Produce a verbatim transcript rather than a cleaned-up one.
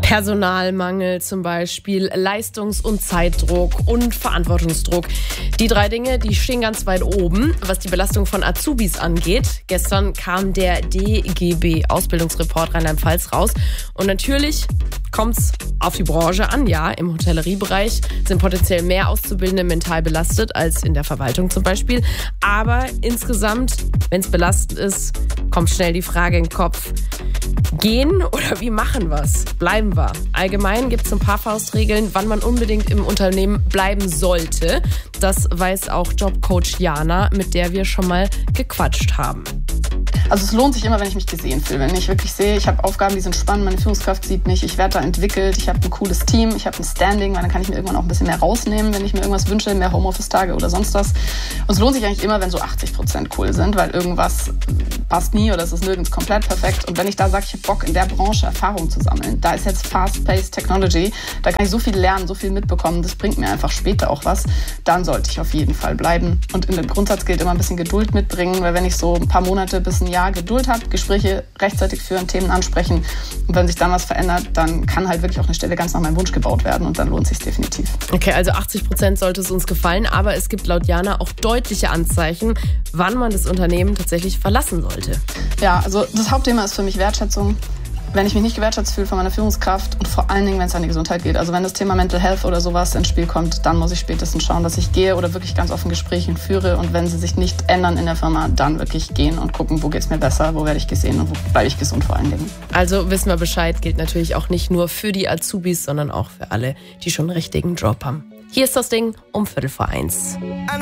Personalmangel zum Beispiel, Leistungs- und Zeitdruck und Verantwortungsdruck. Die drei Dinge, die stehen ganz weit oben, was die Belastung von Azubis angeht. Gestern kam der D G B-Ausbildungsreport Rheinland-Pfalz raus. Und natürlich kommt es auf die Branche an. Ja, im Hotelleriebereich sind potenziell mehr Auszubildende mental belastet als in der Verwaltung zum Beispiel. Aber insgesamt, wenn es belastend ist, kommt schnell die Frage in den Kopf: Gehen oder wie machen wir's? Bleiben wir? Allgemein gibt es ein paar Faustregeln, wann man unbedingt im Unternehmen bleiben sollte. Das weiß auch Jobcoach Jana, mit der wir schon mal gequatscht haben. Also es lohnt sich immer, wenn ich mich gesehen fühle. Wenn ich wirklich sehe, ich habe Aufgaben, die sind spannend, meine Führungskraft sieht mich, ich werde da entwickelt, ich habe ein cooles Team, ich habe ein Standing, weil dann kann ich mir irgendwann auch ein bisschen mehr rausnehmen, wenn ich mir irgendwas wünsche, mehr Homeoffice-Tage oder sonst was. Und es lohnt sich eigentlich immer, wenn so achtzig Prozent cool sind, weil irgendwas passt nie oder es ist nirgends komplett perfekt. Und wenn ich da sage, ich habe Bock, in der Branche Erfahrung zu sammeln, da ist jetzt Fast-Paced Technology, da kann ich so viel lernen, so viel mitbekommen, das bringt mir einfach später auch was, dann sollte ich auf jeden Fall bleiben. Und in dem Grundsatz gilt immer ein bisschen Geduld mitbringen, weil wenn ich so ein paar Monate bis ein Jahr Geduld habe, Gespräche rechtzeitig führen, Themen ansprechen und wenn sich dann was verändert, dann kann halt wirklich auch eine Stelle ganz nach meinem Wunsch gebaut werden und dann lohnt es sich definitiv. Okay, also achtzig Prozent sollte es uns gefallen, aber es gibt laut Jana auch deutliche Anzeichen, wann man das Unternehmen tatsächlich verlassen sollte. Ja, also das Hauptthema ist für mich Wertschätzung. Wenn ich mich nicht gewertschätzt fühle von meiner Führungskraft und vor allen Dingen, wenn es an die Gesundheit geht. Also wenn das Thema Mental Health oder sowas ins Spiel kommt, dann muss ich spätestens schauen, dass ich gehe oder wirklich ganz offen Gespräche führe. Und wenn sie sich nicht ändern in der Firma, dann wirklich gehen und gucken, wo geht's mir besser, wo werde ich gesehen und wo bleibe ich gesund vor allen Dingen. Also wissen wir Bescheid, gilt natürlich auch nicht nur für die Azubis, sondern auch für alle, die schon einen richtigen Job haben. Hier ist das Ding um Viertel vor eins.